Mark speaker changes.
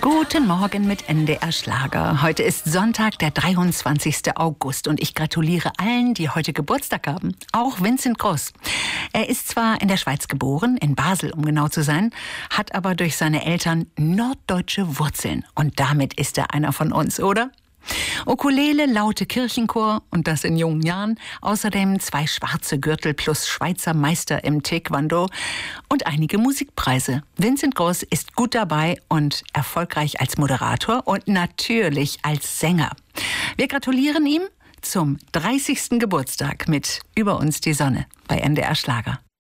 Speaker 1: Guten Morgen mit NDR Schlager. Heute ist Sonntag, der 23. August und ich gratuliere allen, die heute Geburtstag haben. Auch Vincent Gross. Er ist zwar in der Schweiz geboren, in Basel, um genau zu sein, hat aber durch seine Eltern norddeutsche Wurzeln. Und damit ist er einer von uns, oder? Ukulele, laute Kirchenchor und das in jungen Jahren. Außerdem 2 schwarze Gürtel plus Schweizer Meister im Taekwondo und einige Musikpreise. Vincent Gross ist gut dabei und erfolgreich als Moderator und natürlich als Sänger. Wir gratulieren ihm zum 30. Geburtstag mit Über uns die Sonne bei NDR Schlager.